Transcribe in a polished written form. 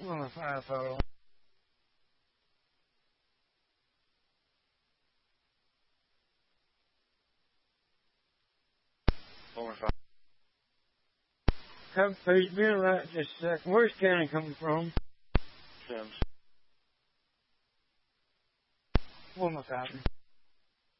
Woman 5 photo. Woman 5. Come, please be alert just a second. Where's Kenny coming from? Sims. Woman 5.